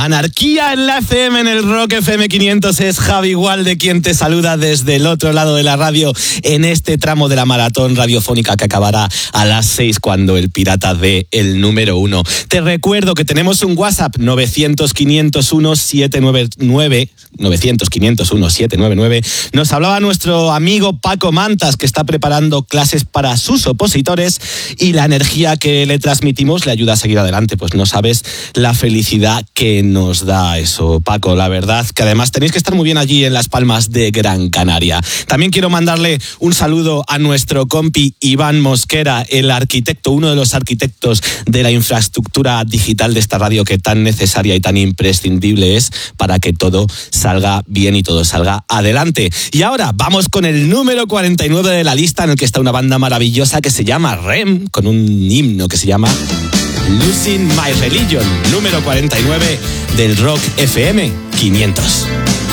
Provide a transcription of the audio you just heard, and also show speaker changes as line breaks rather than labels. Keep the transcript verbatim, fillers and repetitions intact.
Anarquía en la F M, en el Rock F M quinientos. Es Javi Gualde quien te saluda desde el otro lado de la radio en este tramo de la maratón radiofónica que acabará a las seis cuando el pirata dé el número uno. Te recuerdo que tenemos un WhatsApp novecientos, quinientos uno, setecientos noventa y nueve, novecientos, quinientos uno, setecientos noventa y nueve. Nos hablaba nuestro amigo Paco Mantas, que está preparando clases para sus opositores, y la energía que le transmitimos le ayuda a seguir adelante. Pues no sabes la felicidad que nos da eso, Paco. La verdad que además tenéis que estar muy bien allí en Las Palmas de Gran Canaria. También quiero mandarle un saludo a nuestro compi Iván Mosquera, el arquitecto, uno de los arquitectos de la infraestructura digital de esta radio que tan necesaria y tan imprescindible es para que todo salga bien y todo salga adelante. Y ahora vamos con el número cuarenta y nueve de la lista, en el que está una banda maravillosa que se llama R E M, con un himno que se llama Losing My Religion, número cuarenta y nueve del Rock F M quinientos.